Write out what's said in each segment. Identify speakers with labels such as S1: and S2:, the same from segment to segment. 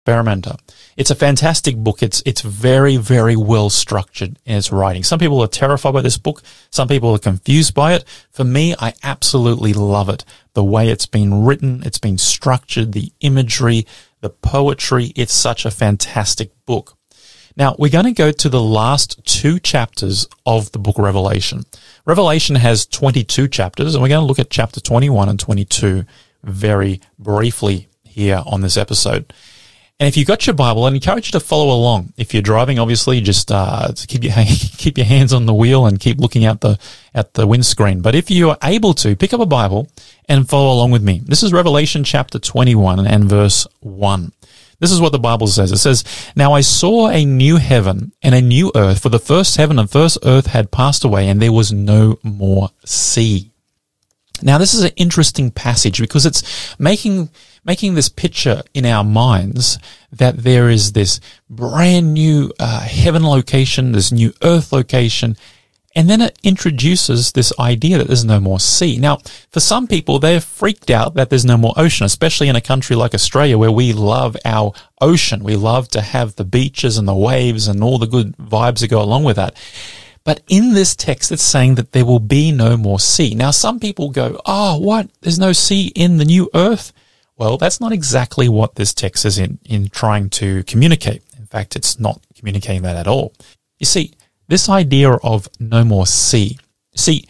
S1: Experimenter. It's a fantastic book. It's very, very well structured in its writing. Some people are terrified by this book. Some people are confused by it. For me, I absolutely love it. The way it's been written, it's been structured, the imagery, the poetry. It's such a fantastic book. Now, we're going to go to the last 2 chapters of the book of Revelation. Revelation has 22 chapters, and we're going to look at chapter 21 and 22 very briefly here on this episode. And if you've got your Bible, I encourage you to follow along. If you're driving, obviously, just keep your hands on the wheel and keep looking at the windscreen. But if you are able to, pick up a Bible and follow along with me. This is Revelation chapter 21 and verse 1. This is what the Bible says. It says, "Now I saw a new heaven and a new earth, for the first heaven and first earth had passed away, and there was no more sea." Now, this is an interesting passage because it's making this picture in our minds that there is this brand new heaven location, this new earth location, and then it introduces this idea that there's no more sea. Now, for some people, they're freaked out that there's no more ocean, especially in a country like Australia where we love our ocean. We love to have the beaches and the waves and all the good vibes that go along with that. But in this text, it's saying that there will be no more sea. Now, some people go, "Oh, what? There's no sea in the new earth?" Well, that's not exactly what this text is in trying to communicate. In fact, it's not communicating that at all. You see, this idea of no more sea. See,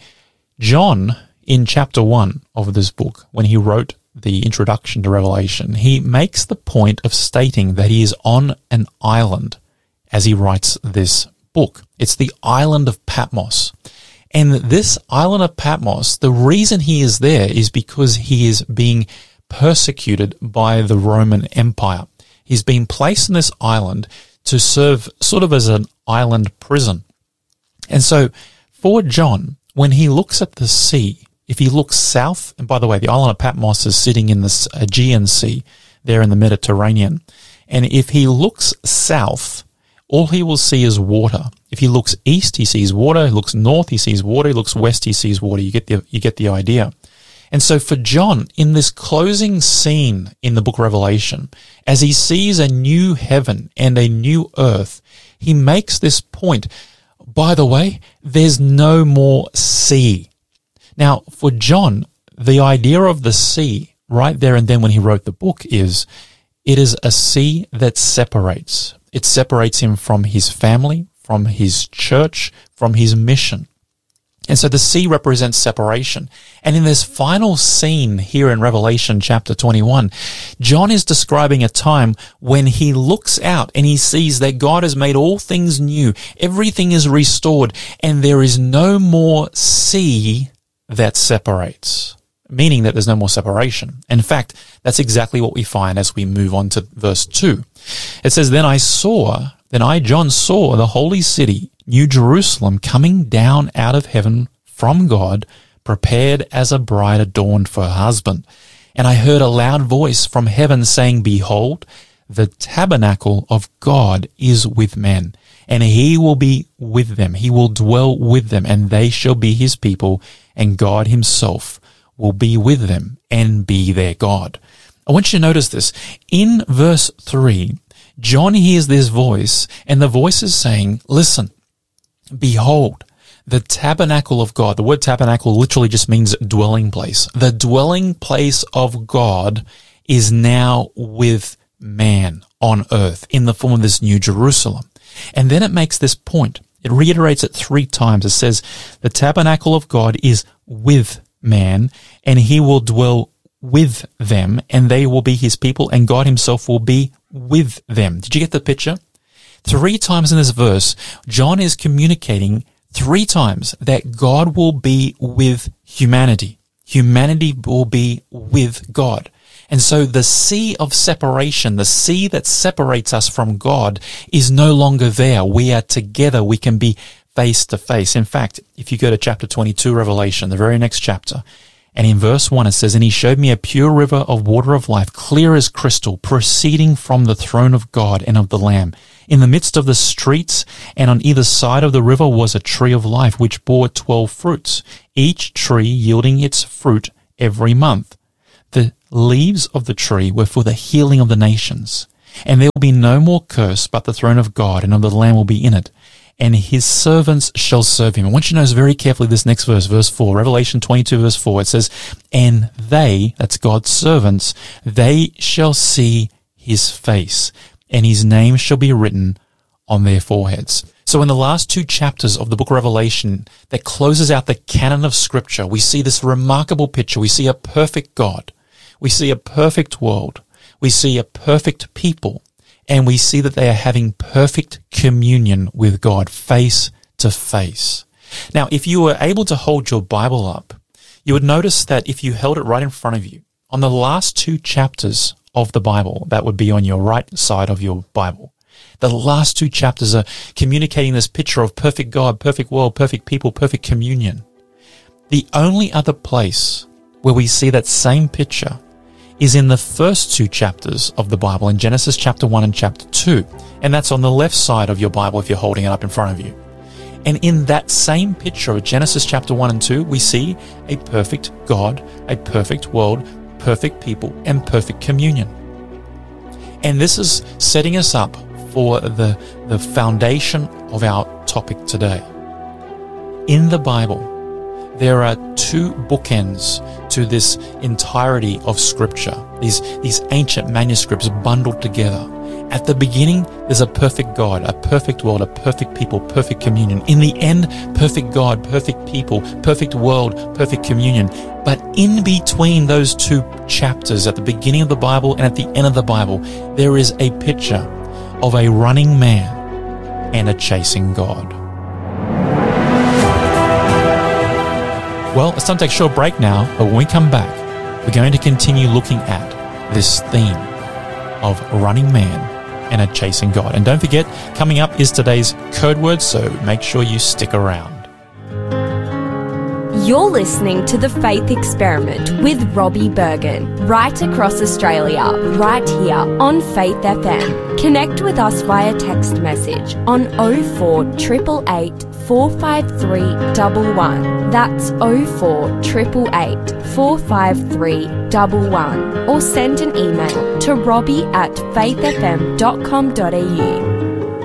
S1: John, in chapter 1 of this book, when he wrote the introduction to Revelation, he makes the point of stating that he is on an island as he writes this book. It's the island of Patmos. And this island of Patmos, the reason he is there is because he is being persecuted by the Roman Empire. He's been placed in this island to serve sort of as an island prison. And so for John, when he looks at the sea, if he looks south, and by the way, the island of Patmos is sitting in the Aegean Sea, there in the Mediterranean. And if he looks south, all he will see is water. If he looks east, he sees water. He looks north, he sees water. He looks west, he sees water. You get the idea. And so for John, in this closing scene in the book of Revelation, as he sees a new heaven and a new earth, he makes this point. By the way, there's no more sea. Now, for John, the idea of the sea right there and then when he wrote the book is, it is a sea that separates. It separates him from his family, from his church, from his mission. And so the sea represents separation. And in this final scene here in Revelation chapter 21, John is describing a time when he looks out and he sees that God has made all things new. Everything is restored and there is no more sea that separates, meaning that there's no more separation. In fact, that's exactly what we find as we move on to verse 2. It says, Then I, John, saw the holy city, New Jerusalem, coming down out of heaven from God, prepared as a bride adorned for her husband. And I heard a loud voice from heaven saying, Behold, the tabernacle of God is with men, and he will be with them. He will dwell with them, and they shall be his people, and God himself will be with them and be their God. I want you to notice this. In verse 3, John hears this voice, and the voice is saying, listen, behold, the tabernacle of God. The word tabernacle literally just means dwelling place. The dwelling place of God is now with man on earth in the form of this New Jerusalem. And then it makes this point. It reiterates it 3 times. It says, the tabernacle of God is with man, and he will dwell with them, and they will be his people, and God himself will be with them. Did you get the picture? 3 times in this verse, John is communicating 3 times that God will be with humanity. Humanity will be with God. And so the sea of separation, the sea that separates us from God, is no longer there. We are together. We can be face to face. In fact, if you go to chapter 22, Revelation, the very next chapter, and in verse 1 it says, And he showed me a pure river of water of life, clear as crystal, proceeding from the throne of God and of the Lamb. In the midst of the streets and on either side of the river was a tree of life, which bore 12 fruits, each tree yielding its fruit every month. The leaves of the tree were for the healing of the nations. And there will be no more curse, but the throne of God and of the Lamb will be in it, and his servants shall serve him. I want you to notice very carefully this next verse, verse 4, Revelation 22, verse 4. It says, and they, that's God's servants, they shall see his face, and his name shall be written on their foreheads. So in the last 2 chapters of the book of Revelation that closes out the canon of Scripture, we see this remarkable picture. We see a perfect God. We see a perfect world. We see a perfect people. And we see that they are having perfect communion with God, face to face. Now, if you were able to hold your Bible up, you would notice that if you held it right in front of you, on the last 2 chapters of the Bible, that would be on your right side of your Bible, the last 2 chapters are communicating this picture of perfect God, perfect world, perfect people, perfect communion. The only other place where we see that same picture is in the first 2 chapters of the Bible, in Genesis chapter 1 and chapter 2. And that's on the left side of your Bible if you're holding it up in front of you. And in that same picture of Genesis chapter 1 and 2, we see a perfect God, a perfect world, perfect people, and perfect communion. And this is setting us up for the foundation of our topic today. In the Bible, there are 2 bookends to this entirety of Scripture, these ancient manuscripts bundled together. At the beginning, there's a perfect God, a perfect world, a perfect people, perfect communion. In the end, perfect God, perfect people, perfect world, perfect communion. But in between those 2 chapters, at the beginning of the Bible and at the end of the Bible, there is a picture of a running man and a chasing God. Well, it's time to take a short break now, but when we come back, we're going to continue looking at this theme of running man and a chasing God. And don't forget, coming up is today's code word, so make sure you stick around.
S2: You're listening to The Faith Experiment with Robbie Bergen, right across Australia, right here on Faith FM. Connect with us via text message on 0488 453 111. That's 0488 453 111. Or send an email to robbie@faithfm.com.au.